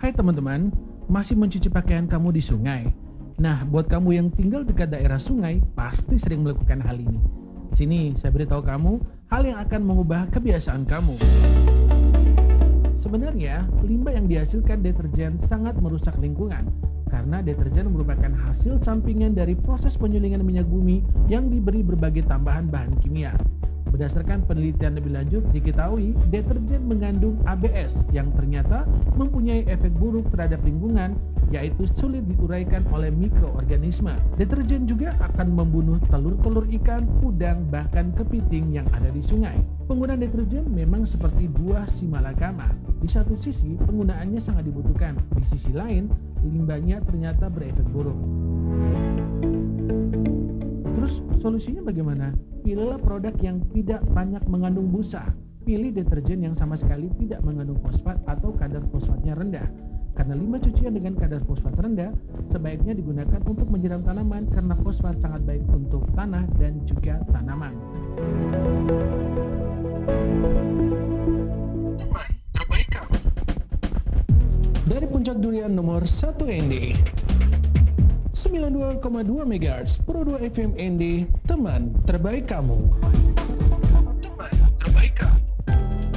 Hai teman-teman, masih mencuci pakaian kamu di sungai? Nah, buat kamu yang tinggal dekat daerah sungai, pasti sering melakukan hal ini. Sini, saya beritahu kamu hal yang akan mengubah kebiasaan kamu. Sebenarnya, limbah yang dihasilkan deterjen sangat merusak lingkungan karena deterjen merupakan hasil sampingan dari proses penyulingan minyak bumi yang diberi berbagai tambahan bahan kimia. Berdasarkan penelitian lebih lanjut, diketahui deterjen mengandung ABS yang ternyata mempunyai efek buruk terhadap lingkungan, yaitu sulit diuraikan oleh mikroorganisme. Deterjen juga akan membunuh telur-telur ikan, udang, bahkan kepiting yang ada di sungai. Penggunaan deterjen memang seperti buah si malakama. Di satu sisi, penggunaannya sangat dibutuhkan. Di sisi lain, limbahnya ternyata berefek buruk. Terus solusinya bagaimana? Pilihlah produk yang tidak banyak mengandung busa. Pilih deterjen yang sama sekali tidak mengandung fosfat atau kadar fosfatnya rendah. Karena limbah cucian dengan kadar fosfat rendah sebaiknya digunakan untuk menyiram tanaman karena fosfat sangat baik untuk tanah dan juga tanaman. Dari Puncak Durian nomor 1 ND 92,2 MHz Pro 2 FM ND, teman terbaik kamu.